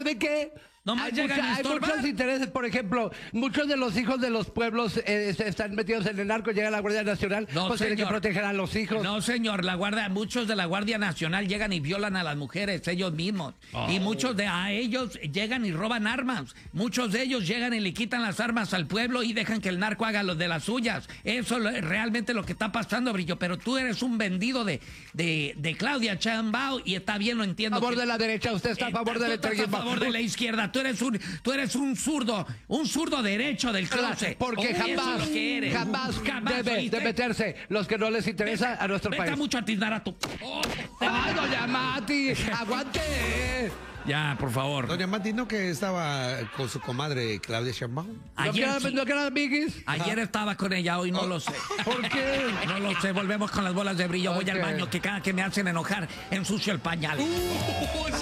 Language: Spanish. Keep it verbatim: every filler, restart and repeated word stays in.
¿sabe qué? Nomás Hay, llegan mucha- a hay estorbar. muchos intereses, por ejemplo, muchos de los hijos de los pueblos eh, están metidos en el narco, llega la Guardia Nacional, No, pues tiene que señor. proteger a los hijos. No, señor, la guardia, muchos de la Guardia Nacional llegan y violan a las mujeres ellos mismos. Y muchos de a ellos llegan y roban armas. Muchos de ellos llegan y le quitan las armas al pueblo y dejan que el narco haga lo de las suyas. Eso es realmente lo que está pasando, Brillo. Pero tú eres un vendido de, de, de Claudia Sheinbaum y está bien, lo entiendo. A favor que- de la derecha, usted está a favor Tú del estás a extremismo. favor de la izquierda. Tú eres un, tú eres un zurdo, un zurdo derecho del closet. Porque Eso es jamás, lo que eres. jamás, Jamás, debe ¿oíste? de meterse los que no les interesa a nuestro Vete país. mucho a tiznar a tu... Oh, ¡Ay, doña Mati! ¡Aguante! ya, por favor. Doña Mati, ¿no que estaba con su comadre Claudia Sheinbaum? ¿No Ayer, quedan, sí. ¿no quedan amiguis? Ayer estaba con ella, hoy no lo sé. ¿Por qué? No lo sé, volvemos con las bolas de brillo. Voy al Ok. baño, que cada que me hacen enojar ensucio el pañal.